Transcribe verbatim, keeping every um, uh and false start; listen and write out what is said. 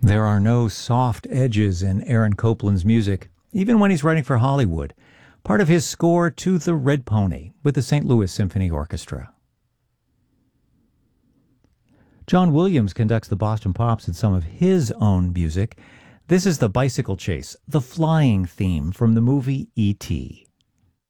There are no soft edges in Aaron Copland's music, even when he's writing for Hollywood. Part of his score to The Red Pony with the Saint Louis Symphony Orchestra. John Williams conducts the Boston Pops in some of his own music. This is the Bicycle Chase, the flying theme from the movie E T